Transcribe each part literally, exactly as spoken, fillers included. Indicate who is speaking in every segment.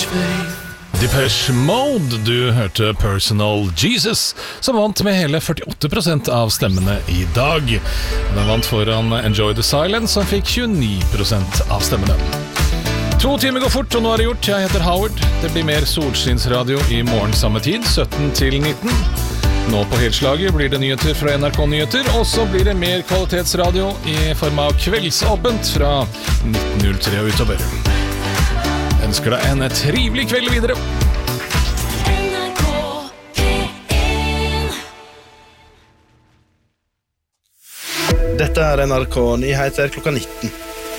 Speaker 1: Depeche Mode, du hørte Personal Jesus, som vant med hele førtiåtte prosent av stemmene i dag. Den vant foran Enjoy the Silence, som fikk tjueni prosent av stemmene. To timer går fort, og nå er det gjort. Jeg heter Howard. Det blir mer solskinnsradio i morgen samme tid, sytten til nitten. Nå på Helslaget blir det nyheter fra N R K Nyheter, og så blir det mer kvalitetsradio i form av kveldsåpent fra nitten null tre og utover. Ønsker deg en trivelig kveld videre.
Speaker 2: N R K P en.
Speaker 3: Dette er N R K Nyheter klokka nitten.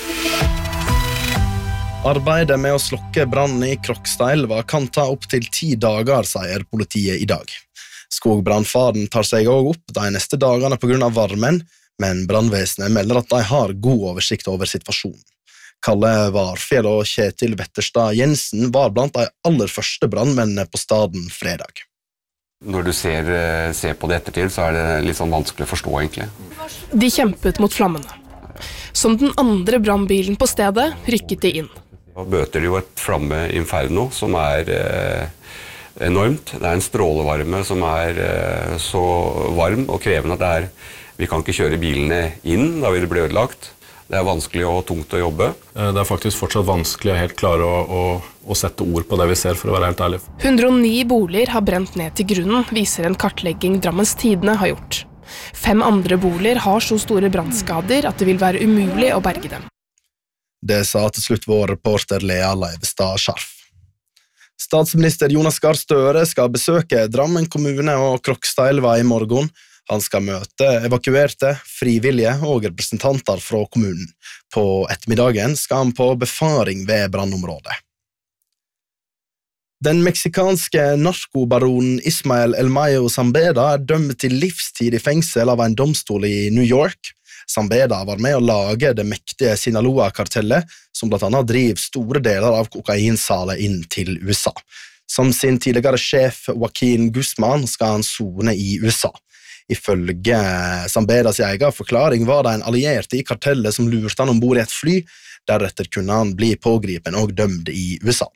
Speaker 3: Arbeidet med å slokke brannen i Krokstadelva kan ta opp til ti dager, sier politiet i dag. Skogbrannfaren tar seg også opp de neste dagene på grunn av varmen, men brannvesenet melder at de har god oversikt over situasjonen. Kalle Varfjell og Kjetil Wetterstad Jensen var blant de aller første brannmennene på staden fredag.
Speaker 4: Når du ser, ser på det ettertid, så er det litt sånn vanskelig å forstå egentlig.
Speaker 5: De kjempet mot flammene. Som den andre brannbilen på stedet rykket de inn.
Speaker 4: Da bøter de jo et flammeinferno som er eh, enormt. Det er en strålevarme som er eh, så varm og krevende at det er, vi kan ikke kjøre bilene inn da vil det bli ødelagt. Det er vanskelig og tungt å jobbe.
Speaker 6: Det er faktisk fortsatt vanskelig å helt klare å, å, å sette ord på det vi ser, for å være helt ærlig.
Speaker 5: hundre og ni boliger har brent ned til grunnen, viser en kartlegging Drammens Tidende har gjort. Fem andre boliger har så store brannskader at det vil være umulig å berge dem.
Speaker 3: Det sa til slutt vår reporter Lea Leivestad Scharf. Statsminister Jonas Gahr Støre skal besøke Drammen kommune og Krokstadelva i morgen. Han skal møte evakuerte, frivillige og representanter fra kommunen. På ettermiddagen skal han på befaring ved brannområdet. Den meksikanske narkobaronen Ismael El Mayo Zambeda er dømt til livstid i fengsel av en domstol i New York. Zambeda var med å lage det mektige Sinaloa-kartellet, som blant annet driver store deler av kokainsalet inn til U S A. Som sin tidligere sjef Joaquin Guzman skal han sone i U S A. Ifølge Zambedas egen forklaring var det en alliert i kartellet som lurte han ombord i et fly, deretter kunne han bli pågripen og dømt i U S A.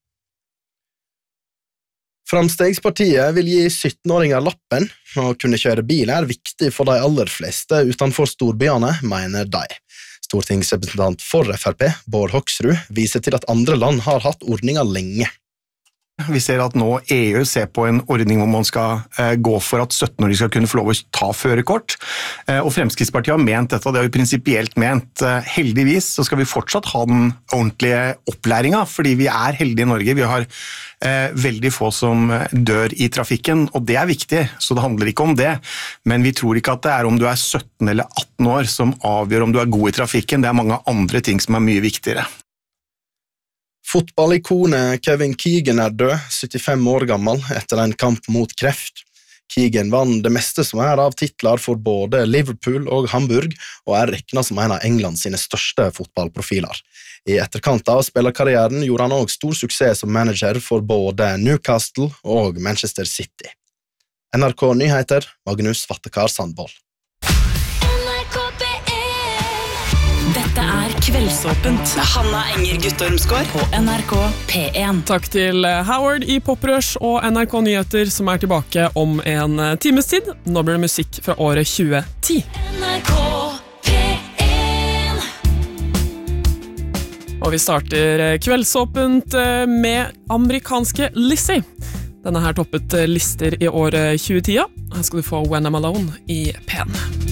Speaker 3: Framstegspartiet vil gi sytten-åringer lappen. Å kunne kjøre bil er viktig for de aller fleste utenfor storbyene, mener de. Stortingsrepresentant for F R P, Bård Hoksrud, viser til at andre land har hatt ordninger lenge.
Speaker 7: Vi ser at nå E U ser på en ordning hvor man skal eh, gå for at sytten-åringer skal kunne få lov å ta førerkort. Eh, og Fremskrittspartiet har ment dette, og det har jo prinsipielt ment. Eh, heldigvis så skal vi fortsatt ha den ordentlige opplæringen, fordi vi er heldige i Norge. Vi har eh, veldig få som dør i trafikken, og det er viktig, så det handler ikke om det. Men vi tror ikke at det er om du er sytten eller atten år som avgjør om du er god i trafikken. Det er mange andre ting som er mye viktigere.
Speaker 3: Fotballikonet Kevin Keegan er død, syttifem år gammel, etter en kamp mot kreft. Keegan vann det meste som er av titler for både Liverpool og Hamburg, og er regnet som en av England sine største fotballprofiler. I etterkant av spillerkarrieren gjorde han også stor suksess som manager for både Newcastle og Manchester City. N R K Nyheter, Magnus Vattekar Sandvold.
Speaker 2: Dette er Kveldsåpent med Hanna Enger Guttormsgård på N R K P en.
Speaker 8: Takk til Howard i Poprush og N R K Nyheter som er tilbake om en times tid. Nå blir det musikk fra året tjue ti.
Speaker 2: N R K P en.
Speaker 8: Og vi starter Kveldsåpent med amerikanske Lizzie. Denne her toppet lister i året tjue ti. Her skal du få When I'm Alone i P en.